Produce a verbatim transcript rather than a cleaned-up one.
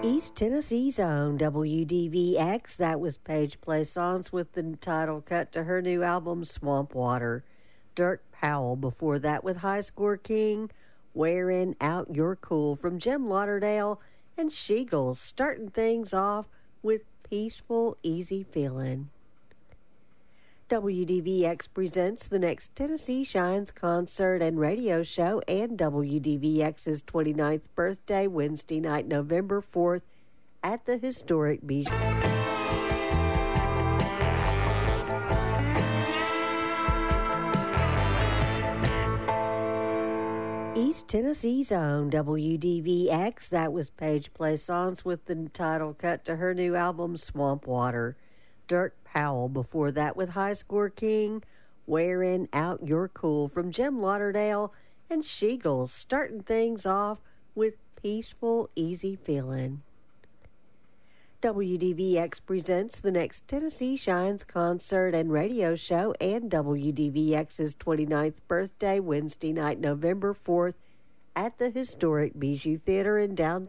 East Tennessee's own W D V X. That was Paige Plaisance with the title cut to her new album, Swamp Water. Dirk Powell before that with High Score King, Wearing Out Your Cool from Jim Lauderdale, and Sheagles starting things off with Peaceful Easy Feeling. W D V X presents the next Tennessee Shines concert and radio show and W D V X's twenty-ninth birthday, Wednesday night, November fourth, at the historic Bijou. East Tennessee's own W D V X. That was Paige Plaisance with the title cut to her new album, Swamp Water. Dirk Powell before that with High Score King, Wearing Out Your Cool from Jim Lauderdale, and Sheagles starting things off with Peaceful Easy Feeling. W D V X presents the next Tennessee Shines concert and radio show and W D V X's twenty-ninth birthday, Wednesday night, November fourth, at the historic Bijou Theater in downtown